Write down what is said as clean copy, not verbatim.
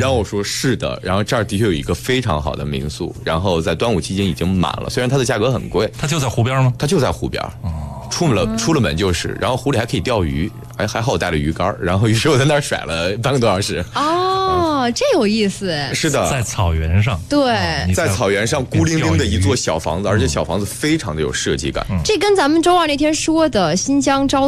然后我说是的，然后这儿的确有一个非常好的民宿，然后在端午期间已经满了，虽然它的价格很贵。 它就在湖边吗？ 它就在湖边。出了门就是，然后湖里还可以钓鱼，还好我带了鱼竿，然后于是我在那儿甩了半个多小时。 这有意思。 是的， 在草原上。 对， 在草原上孤零零的一座小房子，而且小房子非常的有设计感。 这跟咱们周二那天说的新疆招